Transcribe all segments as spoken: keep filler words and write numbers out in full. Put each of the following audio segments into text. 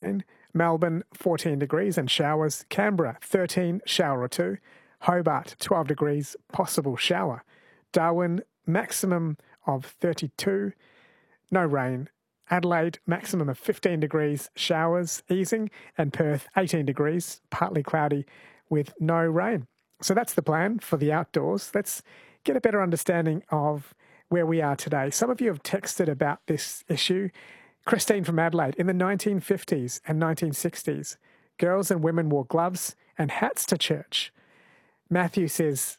rain. Melbourne, fourteen degrees and showers. Canberra, thirteen, shower or two. Hobart, twelve degrees, possible shower. Darwin, maximum of thirty-two, no rain. Adelaide, maximum of fifteen degrees, showers, easing. And Perth, eighteen degrees, partly cloudy with no rain. So that's the plan for the outdoors. Let's get a better understanding of where we are today. Some of you have texted about this issue. Christine from Adelaide, in the nineteen fifties and nineteen sixties, girls and women wore gloves and hats to church. Matthew says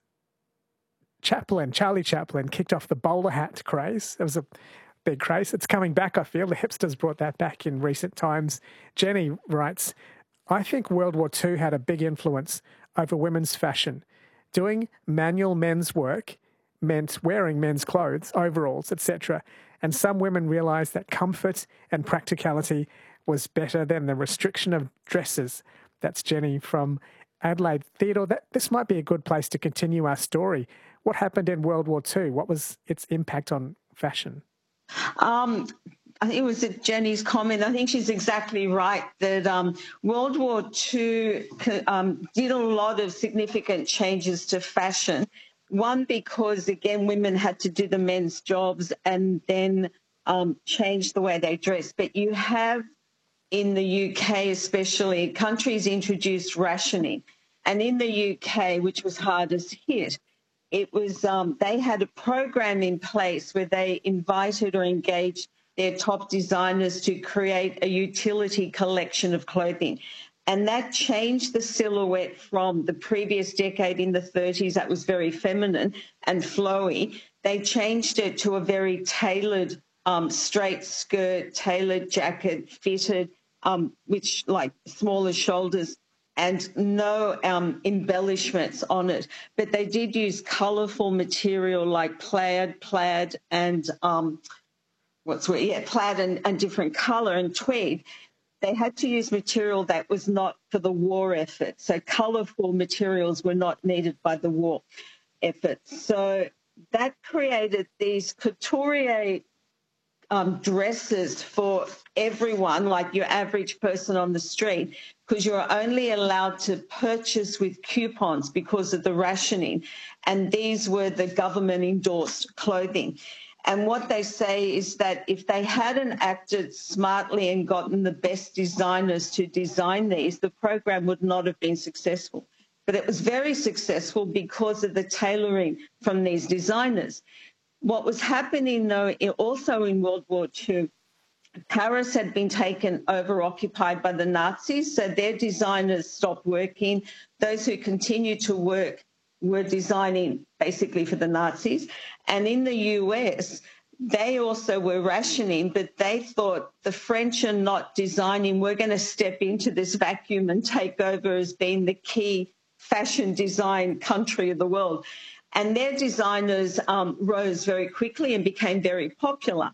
Chaplin, Charlie Chaplin, kicked off the bowler hat craze. It was a big craze. It's coming back, I feel. The hipsters brought that back in recent times. Jenny writes, I think World War Two had a big influence over women's fashion. Doing manual men's work meant wearing men's clothes, overalls, et cetera. And some women realised that comfort and practicality was better than the restriction of dresses. That's Jenny from Adelaide. Theodore, that, this might be a good place to continue our story. What happened in World War Two? What was its impact on fashion? Um, I think it was Jenny's comment. I think she's exactly right that um, World War Two um, did a lot of significant changes to fashion. One, because, again, women had to do the men's jobs and then um, change the way they dress. But you have, in the U K especially, countries introduced rationing. And in the U K, which was hardest hit, it was um, they had a program in place where they invited or engaged their top designers to create a utility collection of clothing. And that changed the silhouette from the previous decade in the thirties that was very feminine and flowy. They changed it to a very tailored um, straight skirt, tailored jacket, fitted, um, which like smaller shoulders and no um, embellishments on it. But they did use colourful material like plaid, plaid and um, what's what? Yeah, plaid and, and different colour and tweed. They had to use material that was not for the war effort. So colourful materials were not needed by the war effort. So that created these couturier um, dresses for everyone, like your average person on the street, because you're only allowed to purchase with coupons because of the rationing. And these were the government-endorsed clothing. And what they say is that if they hadn't acted smartly and gotten the best designers to design these, the program would not have been successful. But it was very successful because of the tailoring from these designers. What was happening, though, also in World War Two, Paris had been taken over, occupied by the Nazis, so their designers stopped working. Those who continued to work were designing basically for the Nazis. And in the U S, they also were rationing, but they thought the French are not designing. We're going to step into this vacuum and take over as being the key fashion design country of the world. And their designers um, rose very quickly and became very popular.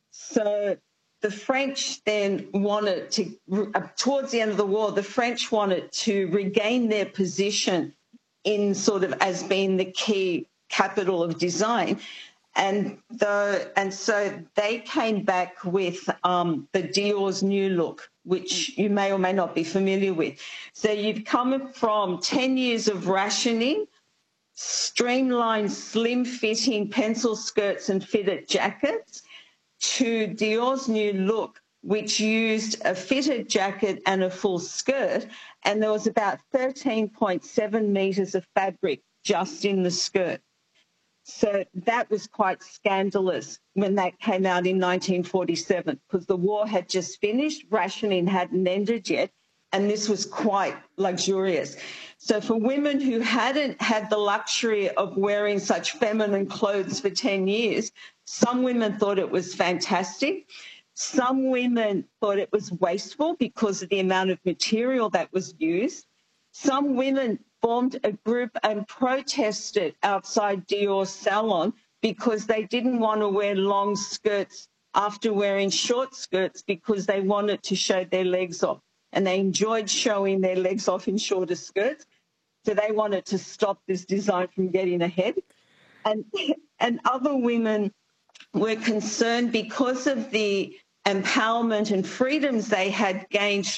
So the French then wanted to, uh, towards the end of the war, the French wanted to regain their position in sort of as being the key capital of design. And the, and so they came back with um, the Dior's New Look, which you may or may not be familiar with. So you've come from ten years of rationing, streamlined, slim-fitting pencil skirts and fitted jackets, to Dior's New Look, which used a fitted jacket and a full skirt, and there was about thirteen point seven metres of fabric just in the skirt. So that was quite scandalous when that came out in nineteen forty-seven, because the war had just finished, rationing hadn't ended yet, and this was quite luxurious. So for women who hadn't had the luxury of wearing such feminine clothes for ten years, some women thought it was fantastic. Some women thought it was wasteful because of the amount of material that was used. Some women formed a group and protested outside Dior's salon because they didn't want to wear long skirts after wearing short skirts because they wanted to show their legs off. And they enjoyed showing their legs off in shorter skirts. So they wanted to stop this design from getting ahead. And, and other women were concerned because of the empowerment and freedoms they had gained